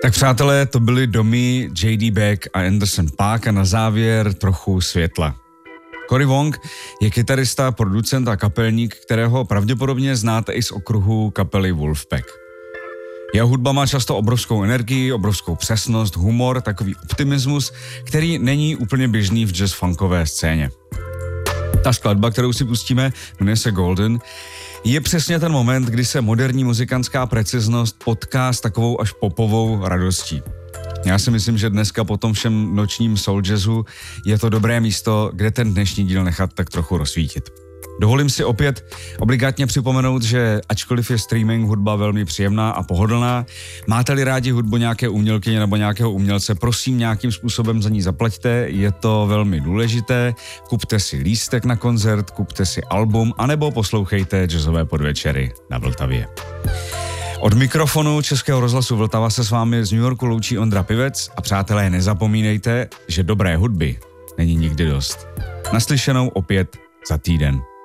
Tak přátelé, to byly domy J.D. Beck a Anderson .Paak a na závěr trochu světla. Cory Wong je kytarista, producent a kapelník, kterého pravděpodobně znáte i z okruhu kapely Wolfpack. Jeho hudba má často obrovskou energii, obrovskou přesnost, humor, takový optimismus, který není úplně běžný v jazz-funkové scéně. Ta skladba, kterou si pustíme, jmenuje se Golden, je přesně ten moment, kdy se moderní muzikantská preciznost potká s takovou až popovou radostí. Já si myslím, že dneska po tom všem nočním soul jazzu je to dobré místo, kde ten dnešní díl nechat tak trochu rozsvítit. Dovolím si opět obligátně připomenout, že ačkoliv je streaming hudba velmi příjemná a pohodlná, máte-li rádi hudbu nějaké umělkyně nebo nějakého umělce, prosím nějakým způsobem za ní zaplaťte, je to velmi důležité, kupte si lístek na koncert, kupte si album, anebo poslouchejte jazzové podvečery na Vltavě. Od mikrofonu Českého rozhlasu Vltava se s vámi z New Yorku loučí Ondra Pivec a přátelé, nezapomínejte, že dobré hudby není nikdy dost. Naslyšenou opět za týden.